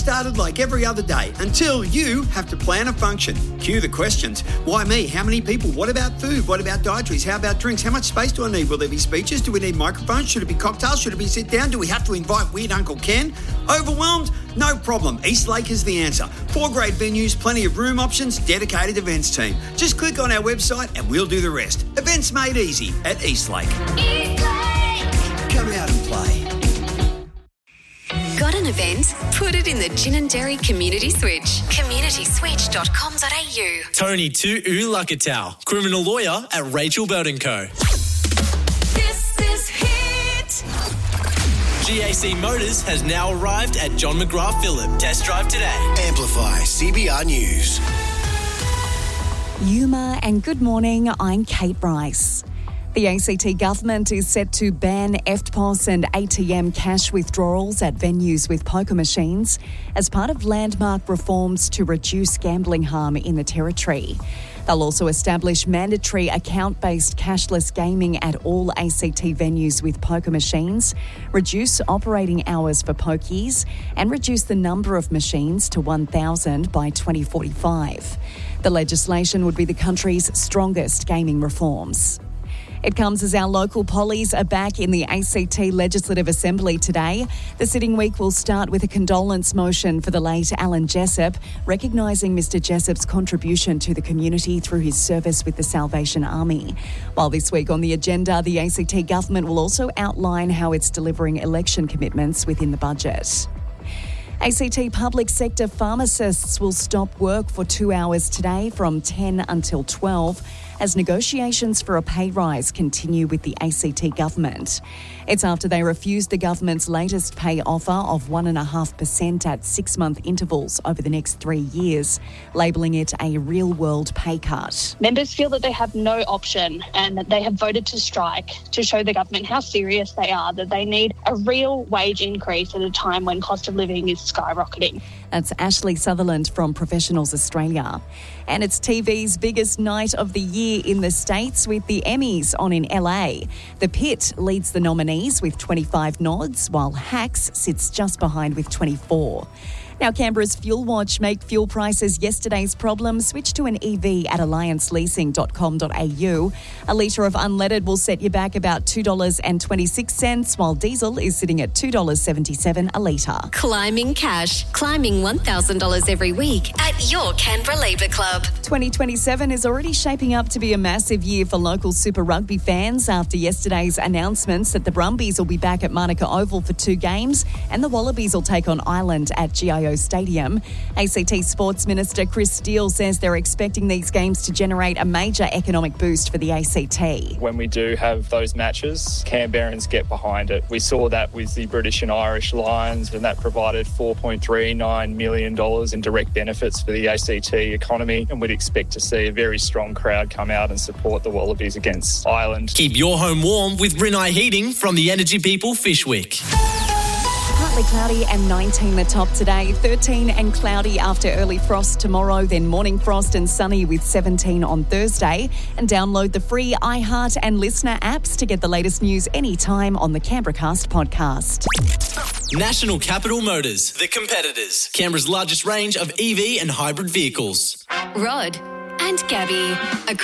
Started like every other day until you have to plan a function. Cue the questions. Why me? How many people? What about food? What about dietaries? How about drinks? How much space do I need? Will there be speeches? Do we need microphones? Should it be cocktails? Should it be sit down? Do we have to invite weird Uncle Ken? Overwhelmed? No problem. Eastlake is the answer. 4 great venues, plenty of room options, dedicated events team. Just click on our website and we'll do the rest. Events made easy at Eastlake. Eastlake! Come out and play. Got an event? Put it in the Gin and Dairy Community Switch. communityswitch.com.au. Tony to Lakatau, criminal lawyer at Rachel Bird & Co. This is Hit. GAC Motors has now arrived at John McGrath Phillip. Test drive today. Amplify CBR News. Yuma and good morning, I'm Kate Bryce. The ACT government is set to ban EFTPOS and ATM cash withdrawals at venues with poker machines as part of landmark reforms to reduce gambling harm in the Territory. They'll also establish mandatory account-based cashless gaming at all ACT venues with poker machines, reduce operating hours for pokies, and reduce the number of machines to 1,000 by 2045. The legislation would be the country's strongest gaming reforms. It comes as our local pollies are back in the ACT Legislative Assembly today. The sitting week will start with a condolence motion for the late Alan Jessup, recognising Mr Jessup's contribution to the community through his service with the Salvation Army. While this week on the agenda, the ACT government will also outline how it's delivering election commitments within the budget. ACT public sector pharmacists will stop work for 2 hours today from 10 until 12 as negotiations for a pay rise continue with the ACT government. It's after they refused the government's latest pay offer of 1.5% at 6-month intervals over the next 3 years, labelling it a real-world pay cut. Members feel that they have no option and that they have voted to strike to show the government how serious they are, that they need a real wage increase at a time when cost of living is skyrocketing. That's Ashley Sutherland from Professionals Australia. And it's TV's biggest night of the year in the States with the Emmys on in LA. The Pit leads the nominees with 25 nods, while Hacks sits just behind with 24. Now, Canberra's Fuel Watch make fuel prices yesterday's problem switch to an EV at allianceleasing.com.au. A litre of unleaded will set you back about $2.26, while diesel is sitting at $2.77 a litre. Climbing cash. Climbing $1,000 every week at your Canberra Labour Club. 2027 is already shaping up to be a massive year for local Super Rugby fans after yesterday's announcements that the Brumbies will be back at Manuka Oval for 2 games and the Wallabies will take on Ireland at GIO Stadium. ACT Sports Minister Chris Steele says they're expecting these games to generate a major economic boost for the ACT. When we do have those matches, Canberrans get behind it. We saw that with the British and Irish Lions, and that provided $4.39 million in direct benefits for the ACT economy, and we'd expect to see a very strong crowd come out and support the Wallabies against Ireland. Keep your home warm with Rinnai Heating from the Energy People Fishwick. Partly cloudy and 19 the top today, 13 and cloudy after early frost tomorrow, then morning frost and sunny with 17 on Thursday. And download the free iHeart and Listener apps to get the latest news anytime on the Canberracast podcast. National Capital Motors, the competitors. Canberra's largest range of EV and hybrid vehicles. Rod and Gabby.